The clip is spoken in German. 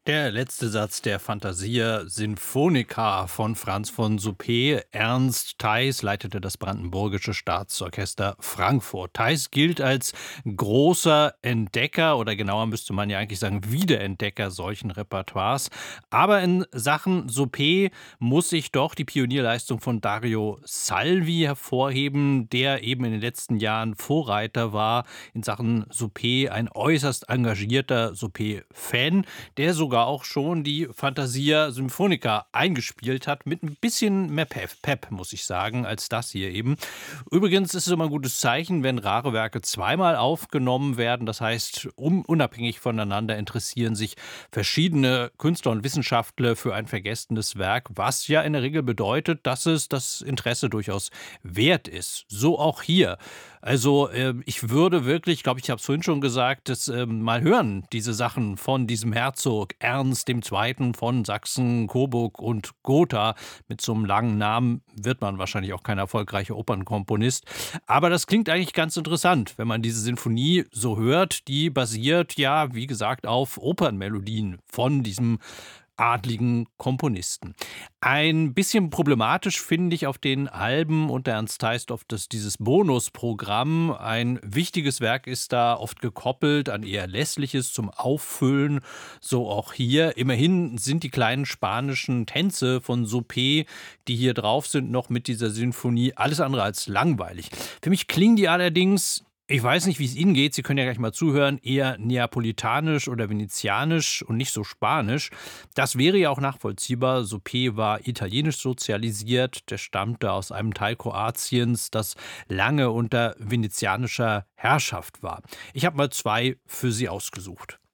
Der letzte Satz der Fantasia Sinfonica von Franz von Suppé. Ernst Theis leitete das Brandenburgische Staatsorchester Frankfurt. Theis gilt als großer Entdecker oder genauer müsste man ja eigentlich sagen Wiederentdecker solchen Repertoires. Aber in Sachen Suppé muss ich doch die Pionierleistung von Dario Salvi hervorheben, der eben in den letzten Jahren Vorreiter war in Sachen Suppé, ein äußerst engagierter Suppé-Fan, der sogar auch schon die Fantasia Symphonica eingespielt hat, mit ein bisschen mehr Pep, muss ich sagen, als das hier eben. Übrigens ist es immer ein gutes Zeichen, wenn rare Werke zweimal aufgenommen werden. Das heißt, unabhängig voneinander interessieren sich verschiedene Künstler und Wissenschaftler für ein vergessenes Werk, was ja in der Regel bedeutet, dass es das Interesse durchaus wert ist. So auch hier. Also ich würde wirklich, ich glaube, ich habe es vorhin schon gesagt, das mal hören, diese Sachen von diesem Herzog Ernst II. Von Sachsen, Coburg und Gotha. Mit so einem langen Namen wird man wahrscheinlich auch kein erfolgreicher Opernkomponist. Aber das klingt eigentlich ganz interessant, wenn man diese Sinfonie so hört. Die basiert ja, wie gesagt, auf Opernmelodien von diesem adligen Komponisten. Ein bisschen problematisch finde ich auf den Alben unter Ernst Theisdorf dieses Bonusprogramm. Ein wichtiges Werk ist da oft gekoppelt an eher lässliches zum Auffüllen, so auch hier. Immerhin sind die kleinen spanischen Tänze von Suppé, die hier drauf sind, noch mit dieser Sinfonie alles andere als langweilig. Für mich klingen die allerdings, ich weiß nicht, wie es Ihnen geht, Sie können ja gleich mal zuhören, eher neapolitanisch oder venezianisch und nicht so spanisch. Das wäre ja auch nachvollziehbar. Suppé war italienisch sozialisiert, der stammte aus einem Teil Kroatiens, das lange unter venezianischer Herrschaft war. Ich habe mal zwei für Sie ausgesucht.